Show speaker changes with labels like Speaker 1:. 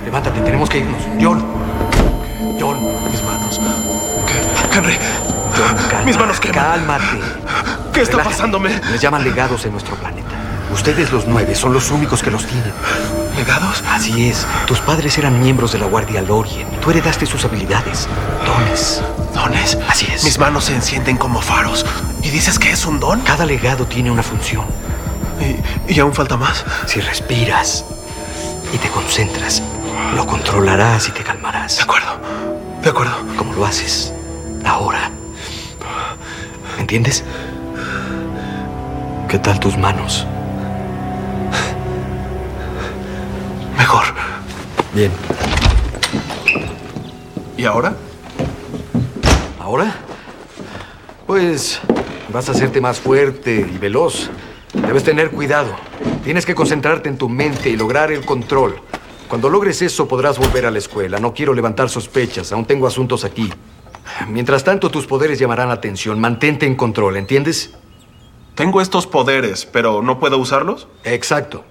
Speaker 1: Levántate, tenemos que irnos. John. John.
Speaker 2: Mis manos. ¿Qué? Henry.
Speaker 1: John, calma.
Speaker 2: Mis manos queman.
Speaker 1: Cálmate.
Speaker 2: ¿Qué está
Speaker 1: Relájate.
Speaker 2: pasándome?
Speaker 1: Les llaman legados en nuestro planeta. Ustedes, los 9, son los únicos que los tienen.
Speaker 2: ¿Legados?
Speaker 1: Así es. Tus padres eran miembros de la Guardia Lorien. Tú heredaste sus habilidades. Dones.
Speaker 2: ¿Dones?
Speaker 1: Así es.
Speaker 2: Mis manos se encienden como faros. ¿Y dices que es un don?
Speaker 1: Cada legado tiene una función.
Speaker 2: ¿Y aún falta más?
Speaker 1: Si respiras y te concentras, lo controlarás y te calmarás.
Speaker 2: De acuerdo. De acuerdo.
Speaker 1: Como lo haces ahora. ¿Entiendes? ¿Qué tal tus manos?
Speaker 2: Mejor.
Speaker 1: Bien.
Speaker 2: ¿Y ahora?
Speaker 1: ¿Ahora? Pues vas a hacerte más fuerte y veloz. Debes tener cuidado. Tienes que concentrarte en tu mente y lograr el control. Cuando logres eso, podrás volver a la escuela. No quiero levantar sospechas. Aún tengo asuntos aquí. Mientras tanto, tus poderes llamarán la atención. Mantente en control, ¿entiendes?
Speaker 2: Tengo estos poderes, pero ¿no puedo usarlos?
Speaker 1: Exacto.